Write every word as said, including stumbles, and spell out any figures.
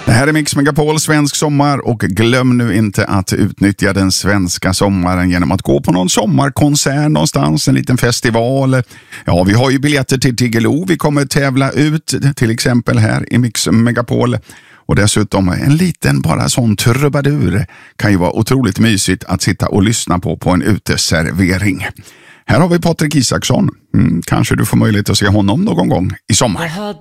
Det här är Mix Megapol svensk sommar och glöm nu inte att utnyttja den svenska sommaren genom att gå på någon sommarkonsert någonstans, en liten festival. Ja, vi har ju biljetter till Tiggelo. Vi kommer tävla ut till exempel här i Mix Megapol. Och dessutom en liten bara sån trubadur kan ju vara otroligt mysigt att sitta och lyssna på på en uteservering. Här har vi Patrik Isaksson. Mm, kanske du får möjlighet att se honom någon gång i sommar.